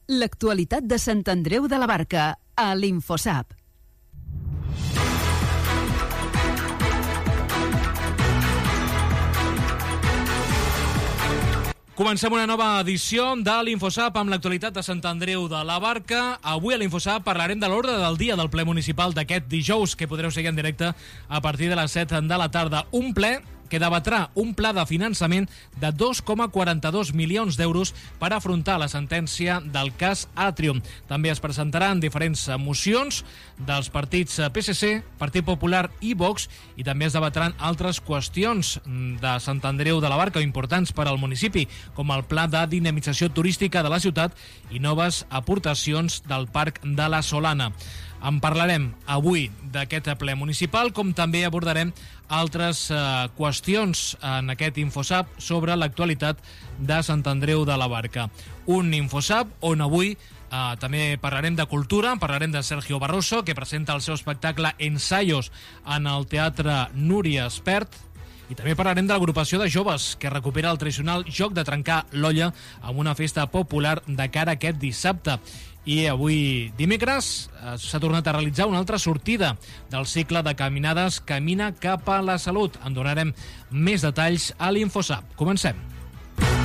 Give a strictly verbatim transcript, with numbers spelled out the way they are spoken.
L'actualitat de Sant Andreu de la Barca, a l'Infosap. Comencem una nova edició de l'Infosap amb l'actualitat de Sant Andreu de la Barca. Avui a l'Infosap parlarem de l'ordre del dia del ple municipal d'aquest dijous, que podreu seguir en directe a partir de les set de la tarda. Un ple que debatrà un pla de finançament de dos coma quaranta-dos milions d'euros per afrontar la sentència del cas Atrium. També es presentaran diferents mocions dels partits P S C, Partit Popular i Vox, i també es debatran altres qüestions de Sant Andreu de la Barca importants per al municipi, com el pla de dinamització turística de la ciutat i noves aportacions del Parc de la Solana. En parlarem avui d'aquest ple municipal, com també abordarem altres eh, qüestions en aquest Infosap sobre l'actualitat de Sant Andreu de la Barca. Un Infosap on avui eh, també parlarem de cultura, parlarem de Sergio Barroso, que presenta el seu espectacle Ensayos en el Teatre Núria Espert, i també parlarem de l'agrupació de joves que recupera el tradicional joc de trencar l'olla amb una festa popular de cara a aquest dissabte. I avui dimecres s'ha tornat a realitzar una altra sortida del cicle de caminades Camina cap a la salut. En donarem més detalls a l'Infosap. Comencem.